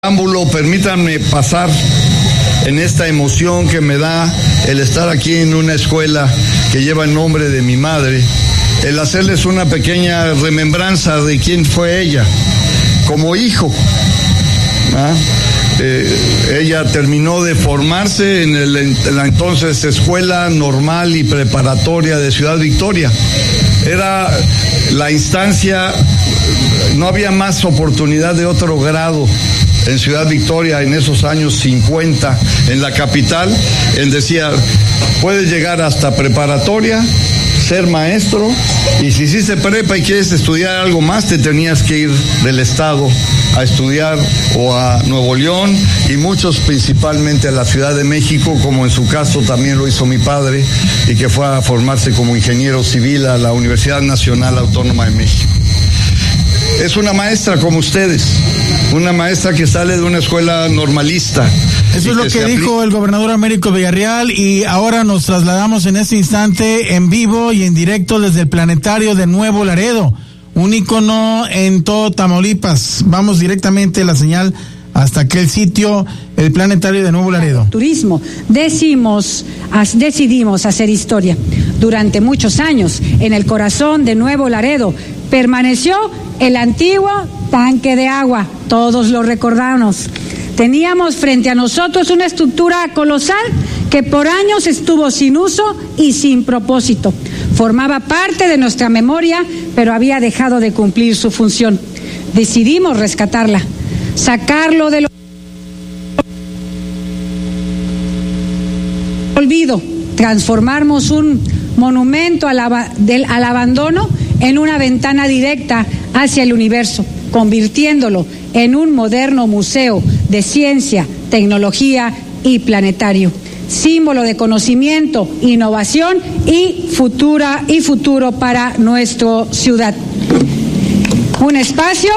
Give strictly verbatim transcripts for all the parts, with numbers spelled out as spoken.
Permítanme pasar en esta emoción que me da el estar aquí en una escuela que lleva el nombre de mi madre, el hacerles una pequeña remembranza de quién fue ella como hijo. ¿Ah? Eh, ella terminó de formarse en, el, en la entonces Escuela Normal y Preparatoria de Ciudad Victoria. Era la instancia, no había más oportunidad de otro grado en Ciudad Victoria en esos años cincuenta, en la capital. Él decía, puedes llegar hasta preparatoria, ser maestro, y si hiciste prepa y quieres estudiar algo más, te tenías que ir del estado a estudiar o a Nuevo León, y muchos principalmente a la Ciudad de México, como en su caso también lo hizo mi padre, y que fue a formarse como ingeniero civil a la Universidad Nacional Autónoma de México. Es una maestra como ustedes, una maestra que sale de una escuela normalista. Eso es lo que, que dijo el gobernador Américo Villarreal, y ahora nos trasladamos en este instante en vivo y en directo desde el planetario de Nuevo Laredo, un ícono en todo Tamaulipas. Vamos directamente la señal hasta aquel sitio, el planetario de Nuevo Laredo. Turismo, decimos, as, decidimos hacer historia. Durante muchos años, en el corazón de Nuevo Laredo, permaneció el antiguo tanque de agua. Todos lo recordamos. Teníamos frente a nosotros una estructura colosal que por años estuvo sin uso y sin propósito. Formaba parte de nuestra memoria, pero había dejado de cumplir su función. Decidimos rescatarla, sacarlo del olvido. Transformamos un monumento al, ab- del, al abandono en una ventana directa hacia el universo, convirtiéndolo en un moderno museo de ciencia, tecnología y planetario, símbolo de conocimiento, innovación y futura y futuro para nuestra ciudad. Un espacio.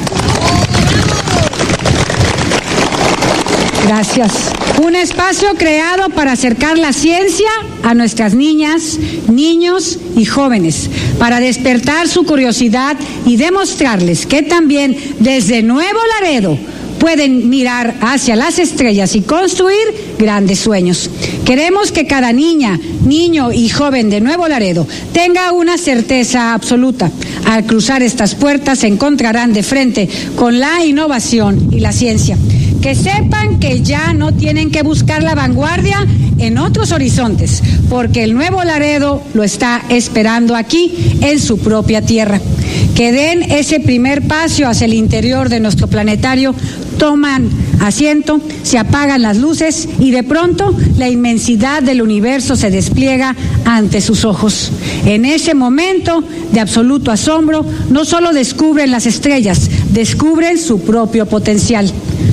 Gracias. Un espacio creado para acercar la ciencia a nuestras niñas, niños y jóvenes, para despertar su curiosidad y demostrarles que también desde Nuevo Laredo pueden mirar hacia las estrellas y construir grandes sueños. Queremos que cada niña, niño y joven de Nuevo Laredo tenga una certeza absoluta. Al cruzar estas puertas se encontrarán de frente con la innovación y la ciencia. Que sepan que ya no tienen que buscar la vanguardia en otros horizontes, porque el Nuevo Laredo lo está esperando aquí, en su propia tierra. Que den ese primer paso hacia el interior de nuestro planetario, toman asiento, se apagan las luces y de pronto la inmensidad del universo se despliega ante sus ojos. En ese momento de absoluto asombro, no solo descubren las estrellas, descubren su propio potencial.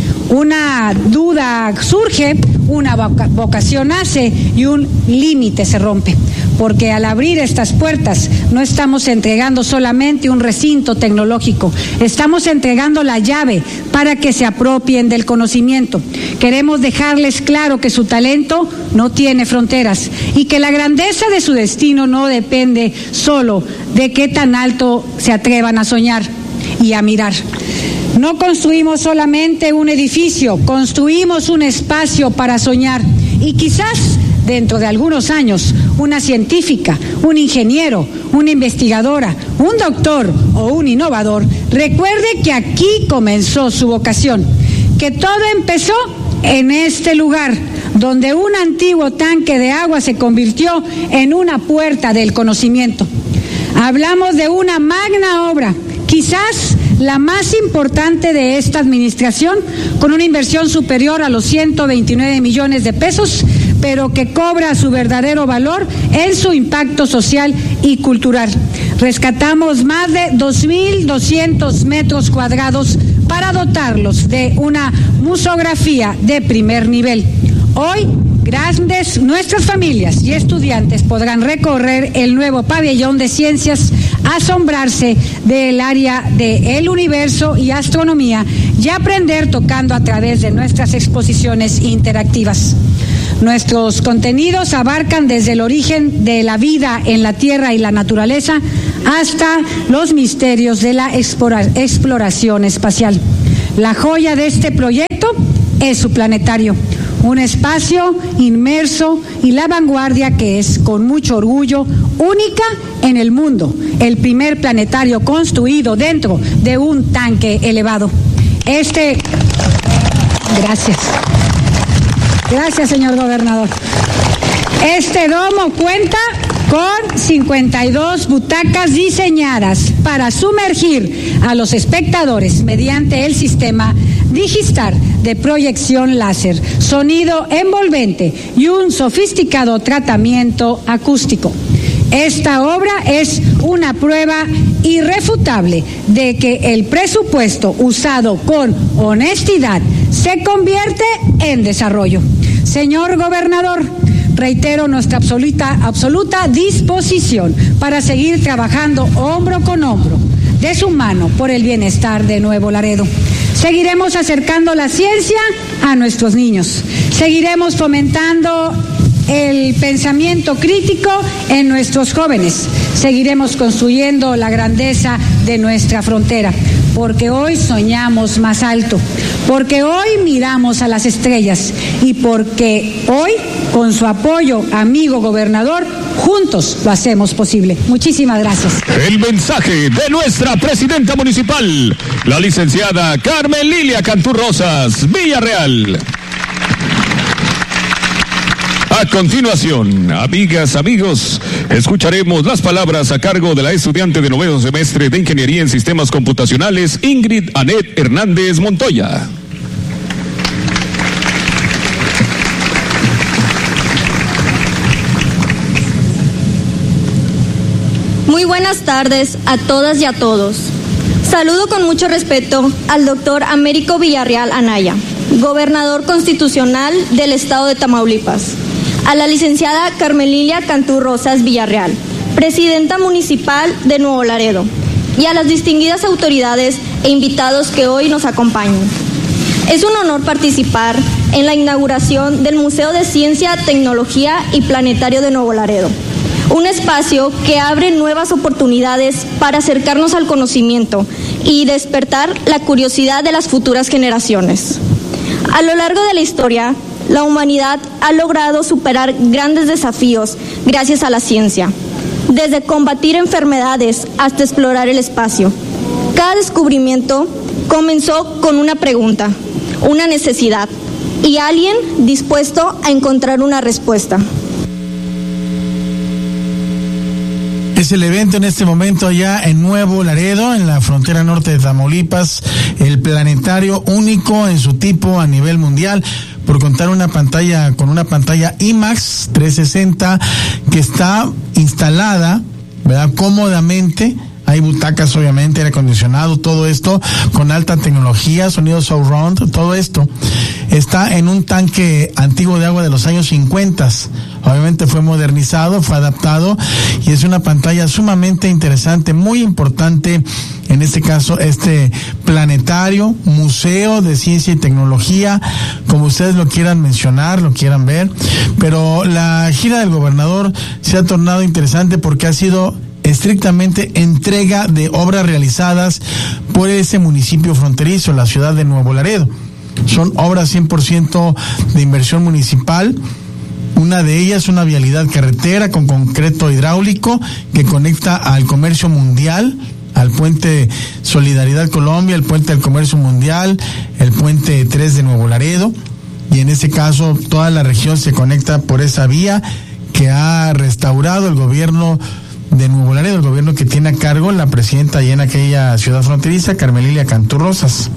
Una duda surge, una voca- vocación nace y un límite se rompe, porque al abrir estas puertas no estamos entregando solamente un recinto tecnológico, estamos entregando la llave para que se apropien del conocimiento. Queremos dejarles claro que su talento no tiene fronteras y que la grandeza de su destino no depende solo de qué tan alto se atrevan a soñar y a mirar. No construimos solamente un edificio, construimos un espacio para soñar, y quizás dentro de algunos años una científica, un ingeniero, una investigadora, un doctor o un innovador recuerde que aquí comenzó su vocación, que todo empezó en este lugar, donde un antiguo tanque de agua se convirtió en una puerta del conocimiento. Hablamos de una magna obra, quizás la más importante de esta administración, con una inversión superior a los ciento veintinueve millones de pesos, pero que cobra su verdadero valor en su impacto social y cultural. Rescatamos más de dos mil doscientos metros cuadrados para dotarlos de una museografía de primer nivel. Hoy, grandes nuestras familias y estudiantes podrán recorrer el nuevo pabellón de ciencias, asombrarse del área del universo y astronomía y aprender tocando a través de nuestras exposiciones interactivas. Nuestros contenidos abarcan desde el origen de la vida en la Tierra y la naturaleza hasta los misterios de la explora- exploración espacial. La joya de este proyecto es su planetario, un espacio inmerso y la vanguardia que es, con mucho orgullo, única en el mundo, el primer planetario construido dentro de un tanque elevado. Este, gracias, gracias señor gobernador. Este domo cuenta con cincuenta y dos butacas diseñadas para sumergir a los espectadores mediante el sistema Digistar de proyección láser, sonido envolvente y un sofisticado tratamiento acústico. Esta obra es una prueba irrefutable de que el presupuesto usado con honestidad se convierte en desarrollo. Señor gobernador, reitero nuestra absoluta, absoluta disposición para seguir trabajando hombro con hombro, de su mano, por el bienestar de Nuevo Laredo. Seguiremos acercando la ciencia a nuestros niños. Seguiremos fomentando el pensamiento crítico en nuestros jóvenes. Seguiremos construyendo la grandeza de nuestra frontera, porque hoy soñamos más alto, porque hoy miramos a las estrellas y porque hoy, con su apoyo, amigo gobernador, juntos lo hacemos posible. Muchísimas gracias. El mensaje de nuestra presidenta municipal, la licenciada Carmen Lilia Cantú Rosas, Villarreal. A continuación, amigas, amigos, escucharemos las palabras a cargo de la estudiante de noveno semestre de Ingeniería en Sistemas Computacionales, Ingrid Anet Hernández Montoya. Muy buenas tardes a todas y a todos. Saludo con mucho respeto al doctor Américo Villarreal Anaya, gobernador constitucional del estado de Tamaulipas, a la licenciada Carmen Lilia Cantú Rosas Villarreal, presidenta municipal de Nuevo Laredo, y a las distinguidas autoridades e invitados que hoy nos acompañan. Es un honor participar en la inauguración del Museo de Ciencia, Tecnología y Planetario de Nuevo Laredo, un espacio que abre nuevas oportunidades para acercarnos al conocimiento y despertar la curiosidad de las futuras generaciones. A lo largo de la historia, la humanidad ha logrado superar grandes desafíos gracias a la ciencia, desde combatir enfermedades hasta explorar el espacio. Cada descubrimiento comenzó con una pregunta, una necesidad y alguien dispuesto a encontrar una respuesta. Es el evento en este momento allá en Nuevo Laredo, en la frontera norte de Tamaulipas, el planetario único en su tipo a nivel mundial, por contar una pantalla con una pantalla IMAX trescientos sesenta que está instalada, ¿verdad?, cómodamente. Hay butacas, obviamente, aire acondicionado, todo esto con alta tecnología, sonido surround, todo esto está en un tanque antiguo de agua de los años cincuenta. Obviamente fue modernizado, fue adaptado y es una pantalla sumamente interesante, muy importante. En este caso, este planetario, museo de ciencia y tecnología, como ustedes lo quieran mencionar, lo quieran ver. Pero la gira del gobernador se ha tornado interesante porque ha sido estrictamente entrega de obras realizadas por ese municipio fronterizo, la ciudad de Nuevo Laredo. Son obras cien por ciento de inversión municipal. Una de ellas, una vialidad carretera con concreto hidráulico que conecta al comercio mundial, al puente Solidaridad Colombia, el puente del comercio mundial, el puente tres de Nuevo Laredo, y en este caso toda la región se conecta por esa vía que ha restaurado el gobierno de Nuevo Laredo, el gobierno que tiene a cargo la presidenta allá en aquella ciudad fronteriza, Carmen Lilia Cantú Rosas.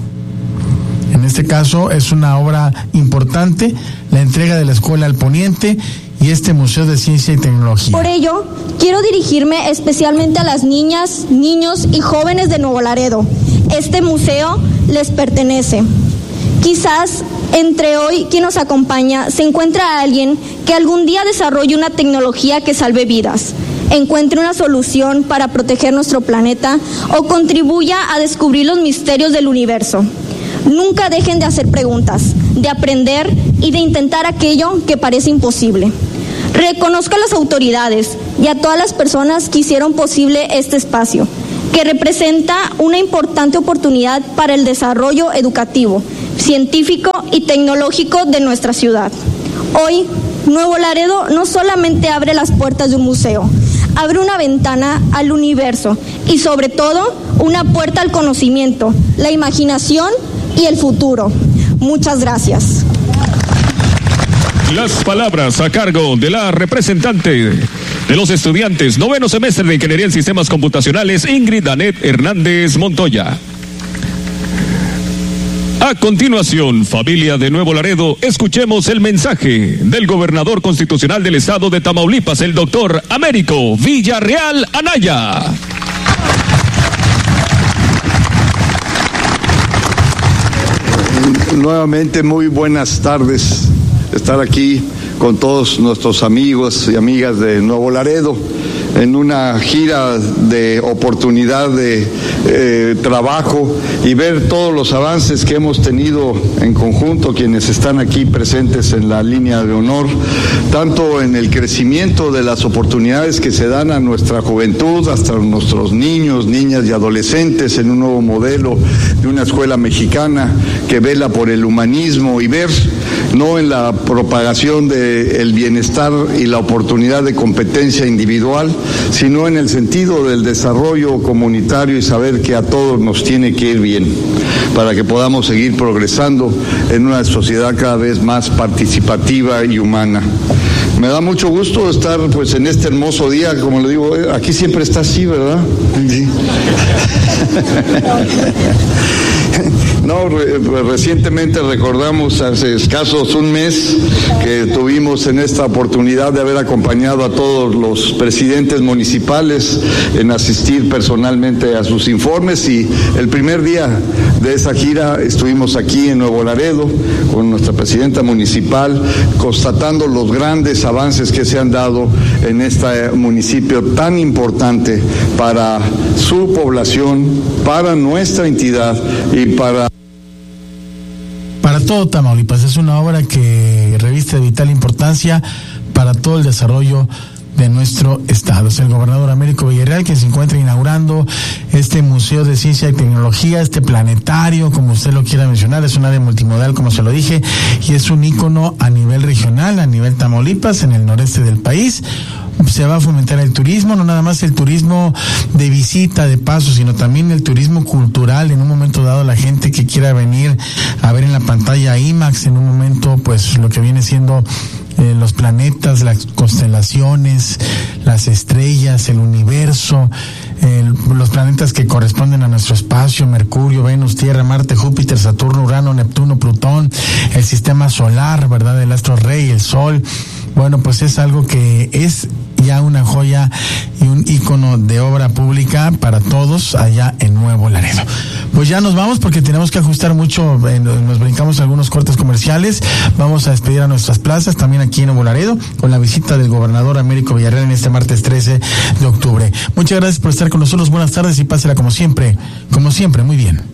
En este caso es una obra importante, la entrega de la escuela al poniente y este Museo de Ciencia y Tecnología. Por ello, quiero dirigirme especialmente a las niñas, niños y jóvenes de Nuevo Laredo. Este museo les pertenece. Quizás entre hoy quien nos acompaña se encuentra alguien que algún día desarrolle una tecnología que salve vidas, encuentre una solución para proteger nuestro planeta o contribuya a descubrir los misterios del universo. Nunca dejen de hacer preguntas, de aprender y de intentar aquello que parece imposible. Reconozco a las autoridades y a todas las personas que hicieron posible este espacio. que representa una importante oportunidad para el desarrollo educativo, científico y tecnológico de nuestra ciudad. Hoy, Nuevo Laredo no solamente abre las puertas de un museo, abre una ventana al universo y sobre todo una puerta al conocimiento, la imaginación y el futuro. Muchas gracias. Las palabras a cargo de la representante de los estudiantes noveno semestre de Ingeniería en Sistemas Computacionales, Ingrid Anet Hernández Montoya. A continuación, familia de Nuevo Laredo, escuchemos el mensaje del gobernador constitucional del estado de Tamaulipas, el doctor Américo Villarreal Anaya. Nuevamente, muy buenas tardes. Estar aquí con todos nuestros amigos y amigas de Nuevo Laredo en una gira de oportunidad de eh, trabajo y ver todos los avances que hemos tenido en conjunto quienes están aquí presentes en la línea de honor, tanto en el crecimiento de las oportunidades que se dan a nuestra juventud, hasta nuestros niños, niñas y adolescentes en un nuevo modelo de una escuela mexicana que vela por el humanismo y ver no en la propagación del bienestar y la oportunidad de competencia individual, sino en el sentido del desarrollo comunitario y saber que a todos nos tiene que ir bien para que podamos seguir progresando en una sociedad cada vez más participativa y humana. Me da mucho gusto estar pues en este hermoso día, como le digo, aquí siempre está así, ¿verdad? Sí. No, re, recientemente recordamos hace escasos un mes que tuvimos en esta oportunidad de haber acompañado a todos los presidentes municipales en asistir personalmente a sus informes, y el primer día de esa gira estuvimos aquí en Nuevo Laredo con nuestra presidenta municipal constatando los grandes avances que se han dado en este municipio tan importante para su población, para nuestra entidad y para para todo Tamaulipas. Es una obra que reviste de vital importancia para todo el desarrollo de nuestro estado. Es el gobernador Américo Villarreal quien se encuentra inaugurando este Museo de Ciencia y Tecnología, este planetario, como usted lo quiera mencionar. Es un área multimodal, como se lo dije, y es un ícono a nivel regional, a nivel Tamaulipas, en el noreste del país. Se va a fomentar el turismo, no nada más el turismo de visita, de paso, sino también el turismo cultural. En un momento dado, la gente que quiera venir a ver en la pantalla IMAX, en un momento, pues lo que viene siendo eh, los planetas, las constelaciones, las estrellas, el universo, el, los planetas que corresponden a nuestro espacio: Mercurio, Venus, Tierra, Marte, Júpiter, Saturno, Urano, Neptuno, Plutón, el sistema solar, ¿verdad? El astro rey, el Sol. Bueno, pues es algo que es ya una joya y un ícono de obra pública para todos allá en Nuevo Laredo. Pues ya nos vamos porque tenemos que ajustar mucho, eh, nos brincamos algunos cortes comerciales. Vamos a despedir a nuestras plazas también aquí en Nuevo Laredo con la visita del gobernador Américo Villarreal en este martes trece de octubre. Muchas gracias por estar con nosotros, buenas tardes y pásela como siempre, como siempre, muy bien.